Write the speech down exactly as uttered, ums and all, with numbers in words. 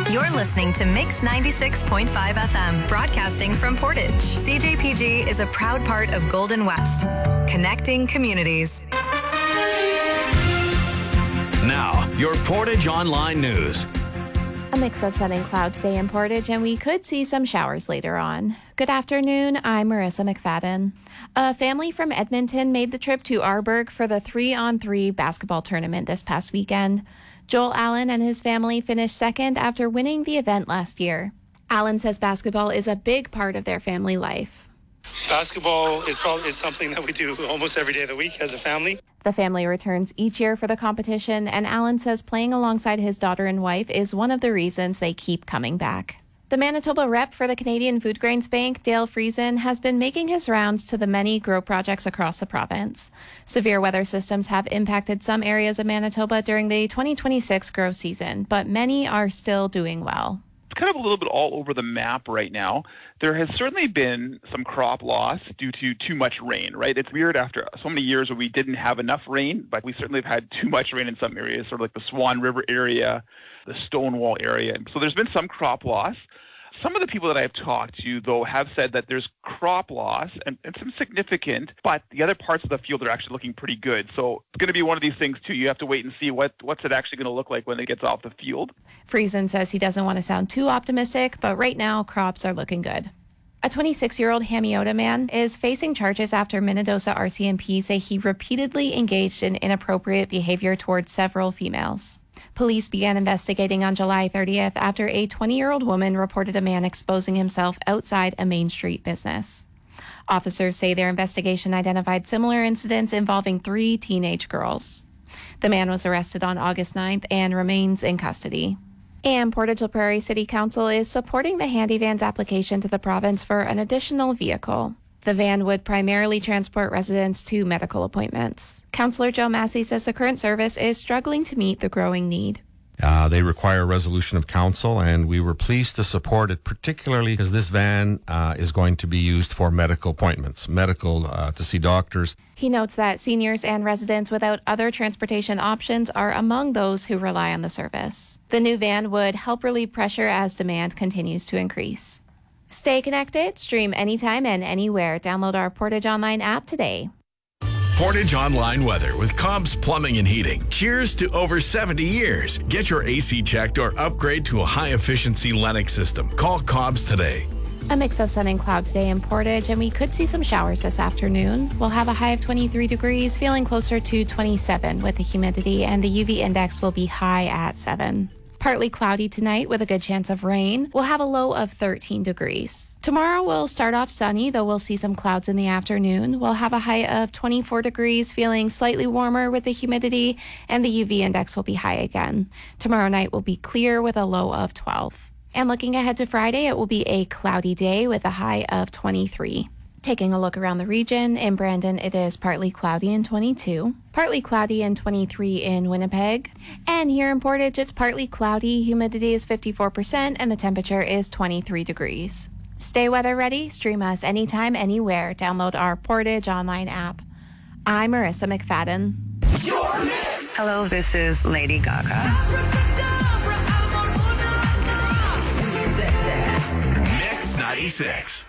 You're listening to Mix ninety-six point five F M, broadcasting from Portage. C J P G is a proud part of Golden West, connecting communities. Now, your Portage Online News. A mix of sun and cloud today in Portage, and we could see some showers later on. Good afternoon, I'm Marissa McFadden. A family from Edmonton made the trip to Arborg for the three-on-three basketball tournament this past weekend. Joel Allen and his family finished second after winning the event last year. Allen says basketball is a big part of their family life. Basketball is probably is something that we do almost every day of the week as a family. The family returns each year for the competition, and Allen says playing alongside his daughter and wife is one of the reasons they keep coming back. The Manitoba rep for the Canadian Food Grains Bank, Dale Friesen, has been making his rounds to the many grow projects across the province. Severe weather systems have impacted some areas of Manitoba during the twenty twenty-six grow season, but many are still doing well. It's kind of a little bit all over the map right now. There has certainly been some crop loss due to too much rain, right? It's weird after so many years where we didn't have enough rain, but we certainly have had too much rain in some areas, sort of like the Swan River area, the Stonewall area. So there's been some crop loss. Some of the people that I've talked to, though, have said that there's crop loss and, and some significant, but the other parts of the field are actually looking pretty good. So it's going to be one of these things, too. You have to wait and see what what's it actually going to look like when it gets off the field. Friesen says he doesn't want to sound too optimistic, but right now crops are looking good. A twenty-six-year-old Hamiota man is facing charges after Minnedosa R C M P say he repeatedly engaged in inappropriate behavior towards several females. Police began investigating on July thirtieth after a twenty-year-old woman reported a man exposing himself outside a Main Street business. Officers say their investigation identified similar incidents involving three teenage girls. The man was arrested on August ninth and remains in custody. And Portage La Prairie City Council is supporting the Handy Van's application to the province for an additional vehicle. The van would primarily transport residents to medical appointments. Councillor Joe Massey says the current service is struggling to meet the growing need. Uh, they require a resolution of council, and we were pleased to support it, particularly because this van uh, is going to be used for medical appointments, medical uh, to see doctors. He notes that seniors and residents without other transportation options are among those who rely on the service. The new van would help relieve pressure as demand continues to increase. Stay connected, stream anytime and anywhere. Download our Portage Online app today. Portage Online weather with Cobb's Plumbing and Heating. Cheers to over seventy years. Get your A C checked or upgrade to a high-efficiency Lennox system. Call Cobb's today. A mix of sun and cloud today in Portage, and we could see some showers this afternoon. We'll have a high of twenty-three degrees, feeling closer to twenty-seven with the humidity, and the U V index will be high at seven. Partly cloudy tonight with a good chance of rain. We'll have a low of thirteen degrees. Tomorrow we'll start off sunny, though we'll see some clouds in the afternoon. We'll have a high of twenty-four degrees, feeling slightly warmer with the humidity, and the U V index will be high again. Tomorrow night will be clear with a low of twelve. And looking ahead to Friday, it will be a cloudy day with a high of twenty-three. Taking a look around the region, in Brandon it is partly cloudy and twenty-two, partly cloudy and twenty-three in Winnipeg, and here in Portage it's partly cloudy, humidity is fifty-four percent, and the temperature is twenty-three degrees. Stay weather ready, stream us anytime, anywhere. Download our Portage Online app. I'm Marissa McFadden. Hello, this is Lady Gaga. Mix ninety-six.